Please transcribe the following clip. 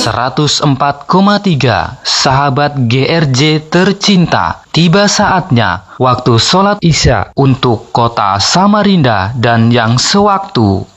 104,3 Sahabat GRJ tercinta, tiba saatnya waktu sholat Isya untuk kota Samarinda dan yang sewaktu.